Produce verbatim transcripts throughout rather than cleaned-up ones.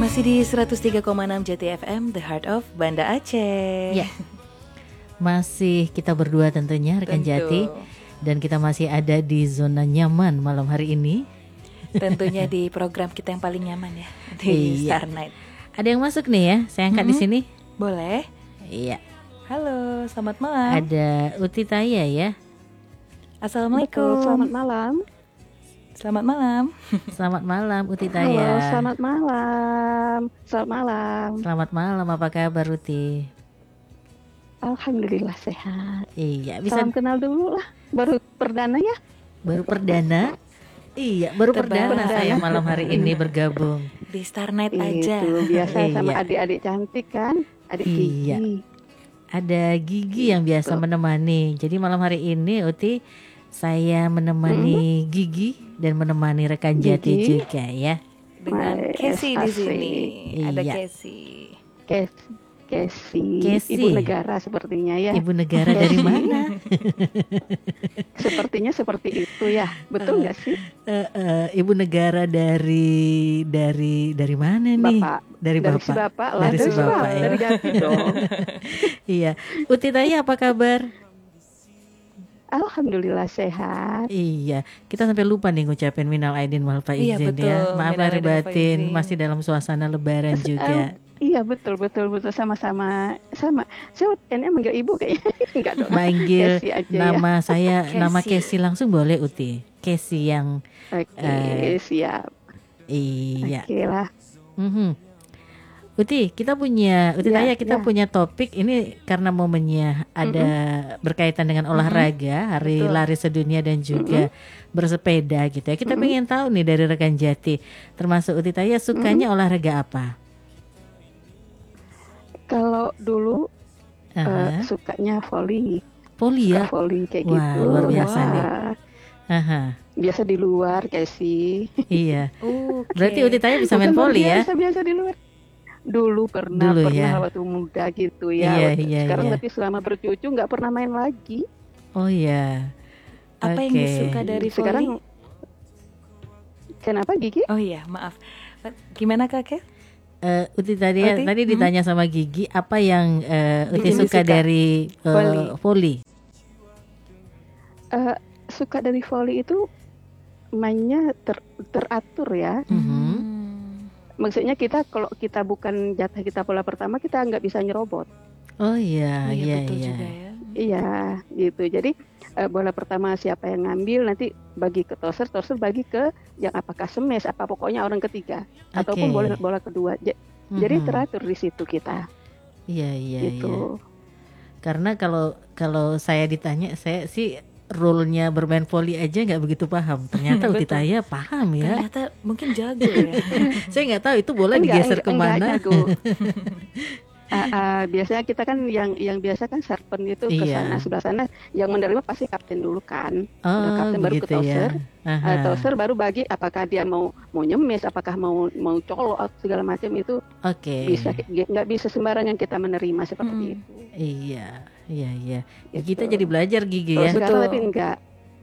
Masih di seratus tiga koma enam J T F M, The Heart of Banda Aceh. Ya, masih kita berdua tentunya rekan Tentu. Jati. Dan kita masih ada di zona nyaman malam hari ini. Tentunya di program kita yang paling nyaman ya, di Iya. Star Night. Ada yang masuk nih ya, saya angkat Mm-hmm. di sini. Boleh. Iya. Halo, selamat malam. Ada Uti Taya ya. Assalamualaikum. Betul, selamat malam. Selamat malam. Selamat malam Uti Halo, Taya. selamat malam. Selamat malam. Selamat malam, apa kabar Uti? Alhamdulillah sehat. Iya, bisa Salam kenal dulu lah. Baru perdana ya. baru perdana. Iya, baru Terbaru. perdana saya malam hari ini bergabung. Di Star Night aja. Itu biasa sama Iya. adik-adik cantik kan. Adik Iya. Gigi. Ada Gigi yang biasa menemani. Jadi malam hari ini Uti saya menemani Gigi dan menemani rekan Jati Gigi. juga ya. Dengan Mas, Casey di asik. sini. Ada Iya. Casey. Kes, Kesi. Kesi. Ibu negara sepertinya ya. Ibu negara dari mana? Sepertinya seperti itu ya. Betul nggak sih? Eh, eh, Ibu negara dari dari dari mana nih? Bapak. Dari Dari bapak. si bapak lah. Dari si bapak ya. Dari Jati dong. Iya. Uti Taya apa kabar? Alhamdulillah sehat. Iya, kita sampai lupa nih ngucapin minal aidin wal Iya, faizin betul. ya. Maaf Minal lahir aidin wal batin, faizin. masih dalam suasana lebaran juga. Iya betul betul betul sama-sama sama. Saya ini manggil ibu kayaknya enggak dong. Manggil Kesi aja ya. nama saya Casey. nama Casey langsung boleh Uti. Casey yang Oke eh, siap. iya. Oke lah. Mhm. Uti, kita punya Uti Ya, Taya kita ya. punya topik ini karena momennya ada berkaitan dengan olahraga, Hari Betul. Lari Sedunia dan juga bersepeda gitu ya. Kita pengen tahu nih dari rekan Jati, termasuk Uti Taya sukanya olahraga apa? Kalau dulu eh, Aha. sukanya volley, Poli ya. suka volley kayak Wah, gitu. luar biasa Ya. nih. Aha. Biasa di luar kayak sih. Iya. Oke. Berarti Uti Taya bisa main Bukan luar poli ya? Biasa biasa di luar. Dulu pernah Dulu pernah ya. waktu muda gitu ya. Iya, Waktu- iya, Sekarang iya. tapi selama bercucu nggak pernah main lagi. Oh iya. Apa yang Oke. disuka dari Sekarang volley? kenapa Gigi? Oh iya, maaf. Gimana Kak Kes? Eh, Uti tadi Uti? tadi Hmm? ditanya sama Gigi apa yang eh, Uti Gigi suka suka. dari eh, Volley. volley. Eh, suka dari volley itu mainnya ter- teratur ya. Mhm. Hmm. Maksudnya kita kalau kita bukan jatah kita bola pertama kita nggak bisa nyerobot. Oh iya, Oh, iya, betul iya. juga ya. Iya gitu. Jadi eh, bola pertama siapa yang ngambil nanti bagi ke toser, toser bagi ke yang apakah semes apa pokoknya orang ketiga ataupun Oke. bola bola kedua. Ja- Jadi Mhm. teratur di situ kita Iya, iya, iya. gitu. Karena kalau kalau saya ditanya, saya sih rule-nya bermain volley aja nggak begitu paham. Ternyata Uti Betul. Taya paham ya. Ternyata mungkin jago ya. Saya nggak tahu itu bola Enggak, digeser enggak, enggak kemana. jago. Ah, ah, biasanya kita kan yang yang biasa kan serpen itu ke Iya. sana sebelah sana yang menerima pasti kapten dulu kan. Udah Oh, kapten baru ke begitu toser. ya. Aha. Uh, toser baru bagi apakah dia mau mau nyemes, apakah mau mau colok atau segala macam itu Oke. bisa nggak bisa sembarangan kita menerima seperti Mm. itu. Iya, iya, iya. Ya, Gitu. kita jadi belajar Gigi Kalau ya. sekarang Betul. tapi enggak.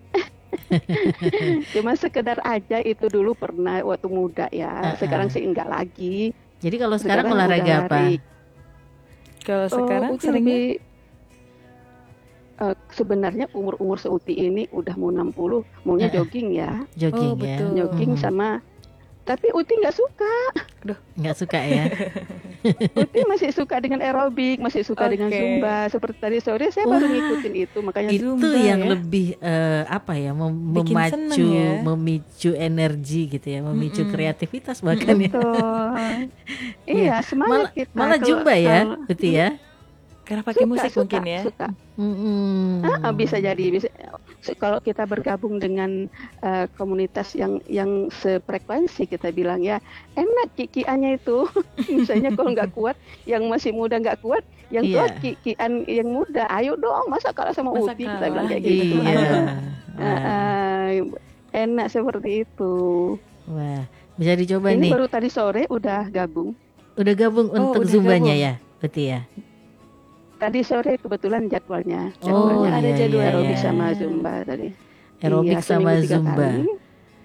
Cuma sekedar aja itu dulu pernah waktu muda ya. Uh-uh. Sekarang sih enggak lagi. Jadi kalau sekarang, Sekarang olahraga udah apa? lari. Kalau sekarang Oh, Uti seringnya lebih eh, sebenarnya umur-umur seuti ini udah mau enam puluh, maunya Uh-uh. jogging ya. Jogging Oh, ya. betul. Jogging Mhm. sama tapi Uti nggak suka. Nggak suka ya. Uti masih suka dengan aerobik, masih suka dengan Oke. zumba. Seperti tadi sore saya baru Wah, ngikutin itu, makanya Itu Zumba yang ya. lebih eh, apa ya, mem- Bikin memacu, seneng ya. memicu energi gitu ya, memicu Mm-mm. kreativitas bahkan ya. betul. Iya, semangat Malah, kita. malah Kalau- jumba ya, kalau- Uti ya. karena pakai suka, musik suka, mungkin ya. Suka. Mm-mm. Ah, bisa jadi bisa. Kalau kita bergabung dengan eh, komunitas yang yang sefrekuensi kita bilang ya enak kikiannya itu. Misalnya kalau nggak kuat, yang masih muda nggak kuat, yang tua Iya. kikian yang muda, ayo dong masa kalah sama Masa Uti kita kalah, bilang kayak gitu. Iya. Ayo. Wah, Ah, ah, enak seperti itu. wah, bisa dicoba Ini nih. baru tadi sore udah gabung. Udah gabung Oh, untuk udah zumbanya gabung. ya, Uti ya. Tadi sore kebetulan jadwalnya. Oh, Jadwalnya ada iya, jadwalnya. iya, aerobik iya. sama zumba tadi. Aerobik Iya, sama seminggu tiga zumba. kali.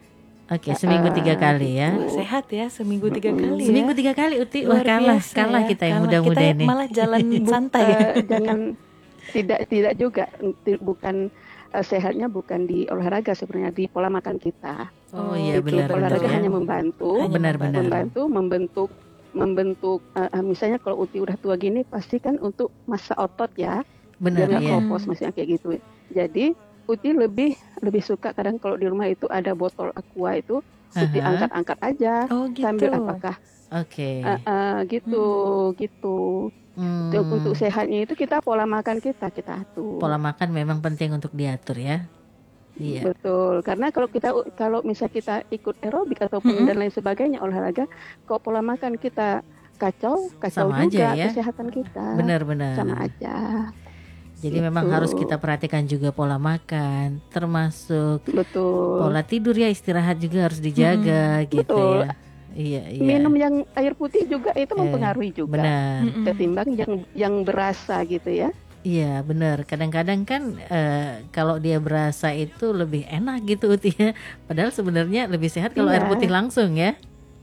Oke, seminggu tiga Ah, kali ya. gitu. Sehat ya, seminggu tiga kali Seminggu ya. tiga kali Uti. Wah, Luar kalah, biasa kalah ya, kita yang kalah. muda-muda Kita ini. malah jalan santai ya. Eh, jangan tidak tidak juga Ti- bukan eh, sehatnya bukan di olahraga sebenarnya di pola makan kita. Oh iya, Itu benar-benar olahraga ya. hanya membantu, Hanya Benar-benar. membantu membentuk membentuk eh, eh, misalnya kalau Uti udah tua gini pasti kan untuk masa otot ya, Benar biar nggak ya. kropos misalnya kayak gitu. Jadi Uti lebih lebih suka kadang kalau di rumah itu ada botol aqua itu Uti Aha. angkat-angkat aja Oh gitu. sambil apakah Oke. eh, eh, gitu gitu. Hmm, Untuk, untuk sehatnya itu kita pola makan kita kita atur. pola makan memang penting untuk diatur ya. Iya. Betul, karena kalau kita kalau misal kita ikut aerobik ataupun Mm-mm. dan lain sebagainya olahraga, kalau pola makan kita kacau, kacau Sama aja juga ya. kesehatan kita. Benar-benar. Sama aja. Jadi Gitu. memang harus kita perhatikan juga pola makan, termasuk Betul. pola tidur ya, istirahat juga harus dijaga gitu Betul. ya. Iya, iya. Minum yang air putih juga itu Eh, mempengaruhi juga. Benar. Mm-mm. Ketimbang yang yang berasa gitu ya. Iya, benar. Kadang-kadang kan eh, kalau dia berasa itu lebih enak gitu Uti ya. Padahal sebenarnya lebih sehat kalau air Iya. putih langsung ya.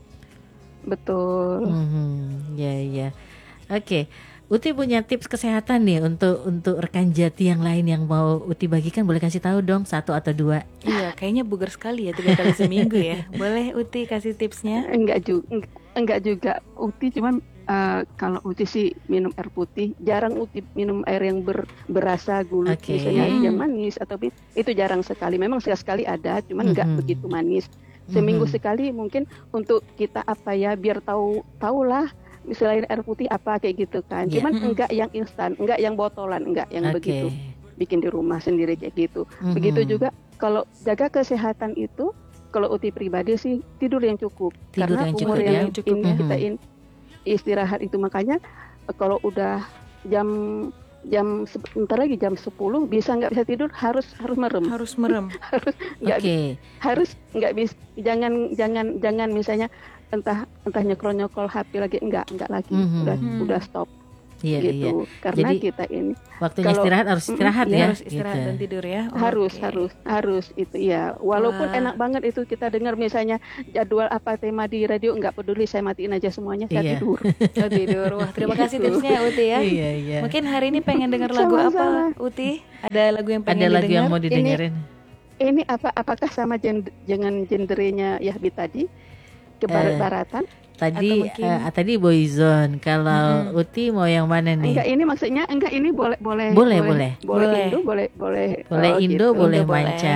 Betul. Mhm, ya ya. Oke, Uti punya tips kesehatan nih untuk untuk rekan Jati yang lain yang mau Uti bagikan, boleh kasih tahu dong satu atau dua. Iya, kayaknya bugar sekali ya tiga kali seminggu ya. Boleh Uti kasih tipsnya? Enggak juga, enggak juga Uti cuman eh, kalau Uti sih minum air putih, jarang Uti minum air yang ber, berasa gula Oke. misalnya Hmm. yang manis atau bi- itu jarang sekali. Memang sekali-sekali ada, cuman enggak Mhm. begitu manis. Seminggu Mhm. sekali mungkin untuk kita apa ya biar tahu tahulah selain air putih apa kayak gitu kan. Iya. Cuman Mm-mm. enggak yang instan, enggak yang botolan, enggak yang Oke. begitu bikin di rumah sendiri kayak gitu. Mhm. Begitu juga kalau jaga kesehatan itu, kalau Uti pribadi sih tidur yang cukup. Tidur Karena yang umur cukup yang ya. Cukup ini ya. kita Mhm. in, istirahat itu makanya eh, kalau udah jam jam sebentar lagi jam sepuluh bisa nggak bisa tidur harus harus merem Harus merem. nggak Oke. harus nggak bisa jangan jangan jangan misalnya entah entah nyekrol nyekrol H P lagi enggak enggak lagi Mhm. udah Hmm. udah stop Iya, iya. gitu karena Jadi, kita ini Waktunya Kalau- istirahat harus Mm-mm, istirahat iya, ya. Harus istirahat gitu. dan tidur ya. harus Oke. harus harus itu ya walaupun Wah. enak banget itu kita dengar misalnya jadwal apa tema di radio nggak peduli saya matiin aja semuanya saya Iya. tidur Oh, tidur. Wah, terima kasih Gitu. tipsnya Uti ya. Iya, iya. Mungkin hari ini pengen dengar lagu Sama-sama. apa Uti? Ada lagu yang pengen Ada lagu yang didengar? mau didengerin? ini apa apakah sama gen, dengan gendernya Yahbi tadi ke barat-baratan Tadi Atau mungkin- eh, tadi Boyzone. Kalau Uti mau yang mana nih? enggak ini maksudnya enggak ini boleh boleh Boleh, boleh. boleh Boleh. Indo boleh boleh Boleh oh, Indo, gitu. boleh Indo boleh. manca.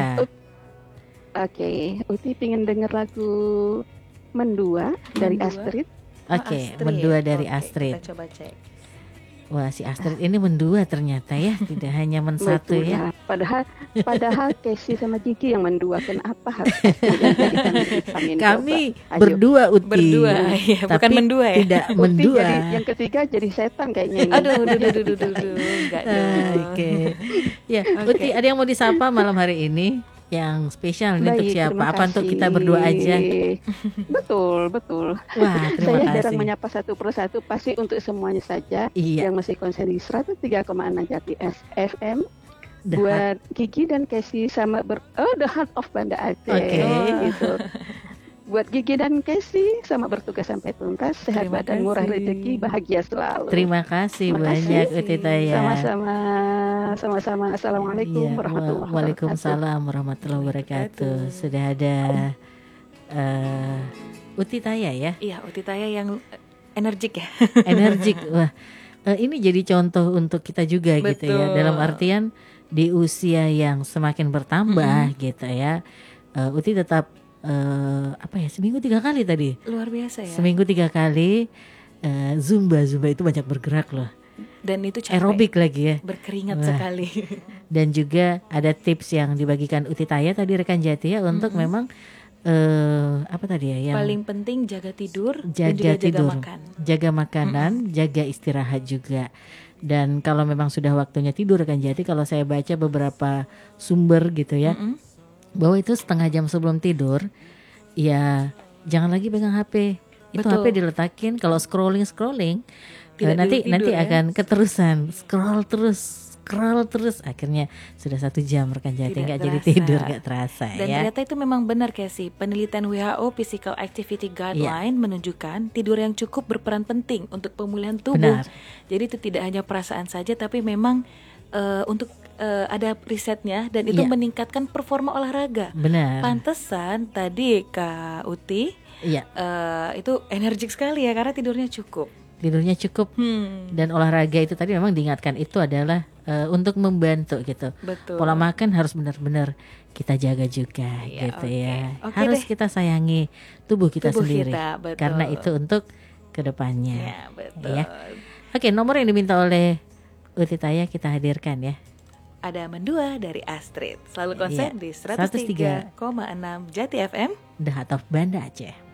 Oke Uti pengen denger lagu Mendua dari Mendua. Astrid Oh, Oke, Astrid. mendua dari Oke, Astrid. Kita coba cek. Wah, si Astrid ini mendua ternyata ya, tidak hanya men satu Betul, ya. nah, padahal padahal Casey sama Gigi yang mendua kenapa harus Astrid yang jadikan vitamin Kami coba? Ayo. berdua Uti. Berdua, ya, bukan Tapi mendua ya. Tidak Uti mendua. jadi yang ketiga jadi setan kayaknya ini. Aduh, duh, duh, duh, duh, duh, duh. Enggak Ah, dong. Oke. Ya, Oke. Uti ada yang mau disapa malam hari ini? Yang spesial nih untuk Baik, siapa? terima Apa untuk kasih. kita berdua aja? Betul, betul. Wah, terima Saya jarang kasih. menyapa satu persatu, pasti untuk semuanya saja Iya, yang masih konsen di seratus tiga koma enam Jati F M. the Buat Gigi dan Casey sama ber oh The Heart of Banda Aceh Oke. gitu. Buat Gigi dan Casey sama bertugas sampai tuntas, sehat Terima badan, murah kasih. rezeki, bahagia selalu. Terima kasih Terima banyak kasih. Uti Taya. Sama-sama, sama-sama. Assalamualaikum Iya, warahmatullahi wabarakatuh. Waalaikumsalam warahmatullahi wabarakatuh. Sudah ada eh, Uti Taya ya, Iya, Uti Taya yang eh, energik ya. energik. Wah, eh, ini jadi contoh untuk kita juga gitu ya. Betul. Dalam artian di usia yang semakin bertambah gitu ya. Eh, Uti tetap eh, apa ya seminggu tiga kali tadi. Luar biasa ya. Seminggu tiga kali eh, zumba zumba itu banyak bergerak loh. Dan itu capek. Aerobik lagi ya. Berkeringat Wah. sekali. Dan juga ada tips yang dibagikan Uti Taya tadi rekan Jati ya untuk memang eh, apa tadi ya yang Paling penting jaga tidur dan jaga juga tidur, jaga makan. jaga makanan, jaga istirahat juga. Dan kalau memang sudah waktunya tidur rekan Jati, kalau saya baca beberapa sumber gitu ya, Mm-mm. bahwa itu setengah jam sebelum tidur, ya jangan lagi pegang H P. Itu Betul. H P diletakin, kalau scrolling scrolling Tidak nanti tidur nanti ya. akan keterusan scroll terus scroll terus, akhirnya sudah satu jam rekan Jati Tidak nggak jadi terasa. tidur, nggak terasa Dan ya. ternyata itu memang benar Casey. Penelitian W H O Physical Activity Guideline menunjukkan tidur yang cukup berperan penting untuk pemulihan tubuh. Benar. Jadi itu tidak hanya perasaan saja, tapi memang uh, untuk uh, ada risetnya dan itu Iya. meningkatkan performa olahraga. Benar. Pantesan tadi Kak Uti Iya, uh, itu energik sekali ya karena tidurnya cukup. tidurnya cukup Hmm, dan olahraga itu tadi memang diingatkan itu adalah eh, untuk membantu gitu. betul. Pola makan harus benar-benar kita jaga juga Iya, gitu oke. ya. Oke Harus deh. kita sayangi tubuh kita Tubuh sendiri kita, betul. karena itu untuk kedepannya. Ya, betul. Ya. Oke, nomor yang diminta oleh Uti Taya kita hadirkan ya. Ada Mendua dari Astrid. Selalu konsen Iya, di seratus tiga koma enam Jati F M. The Heart of Banda Aceh.